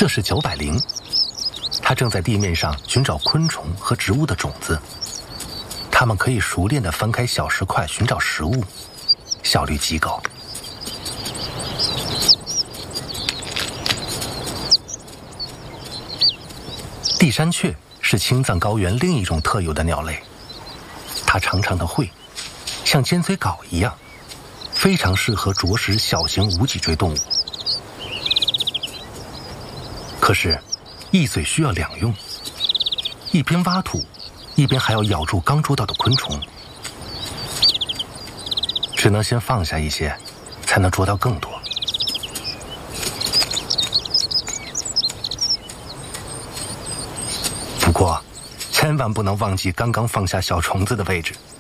这是9百灵，它正在地面上寻找昆虫和植物的种子。它们可以熟练地翻开小石块寻找食物，效率极高。地山雀是青藏高原另一种特有的鸟类，它长长的喙像尖嘴镐一样，非常适合啄食小型无脊椎动物。可是，一嘴需要2用，一边挖土，一边还要咬住刚捉到的昆虫，只能先放下一些，才能捉到更多。不过，千万不能忘记刚刚放下小虫子的位置。